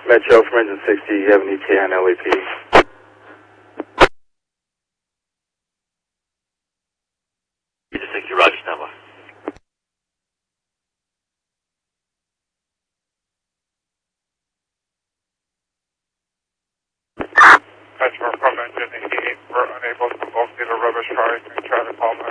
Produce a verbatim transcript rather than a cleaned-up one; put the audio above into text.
Metro from engine sixty, you have an E T A on L A P. Engine sixty, Roger, stand by. Customer from engine eighty-eight, we're unable to locate a rubber strike and try to call